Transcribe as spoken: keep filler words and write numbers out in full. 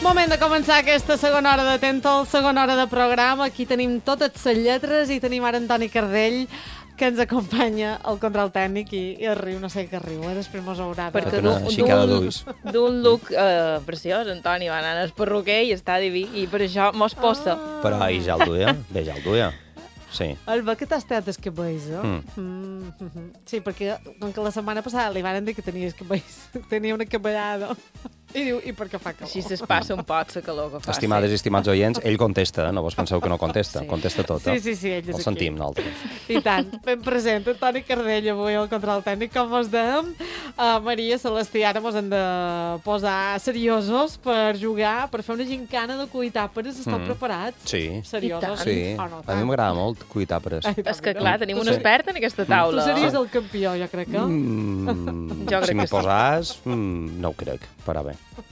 Moment de començar aquesta segona hora de Tento, segona hora de programa. Aquí tenim totes les lletres i tenim ara en Toni Cardell, que ens acompanya al control tècnic i, i el riu, no sé què riu, eh? Després mos haurà de... Perquè d'un d'un look eh, preciós, Antoni va anar al perruquer i està diví, i per això mos posa. Ah. Però ahir ja el duia, bé, ja el duia. Sí. Alba, que t'has tret els cabells, eh? Mm. Mm -hmm. Sí, perquè com que la setmana passada li van dir que tenies cabells, tenia una cabellada. I diu, i per què fa calor? Així es passa un poc la calor que fa. Estimades sí. i estimats oients, ell contesta, no vos penseu que no contesta, sí. contesta tot, eh? Sí, sí, sí, ell és el aquí. sentim, nosaltres. I tant, ben present, en Toni Cardell avui al control tècnic, com us dèiem. Uh, Maria Celestí, ara mos hem de posar seriosos per jugar, per fer una gincana de cuitàperes. Esteu Mm. preparats? Sí. Seriosos? Sí, oh, no, a mi m'agrada molt cuitàperes. És que, clar, tenim un Sí. expert en aquesta taula. Tu series el campió, jo crec que. Mm, Jo crec si m'hi que sí. posàs, mm, no ho crec, però bé.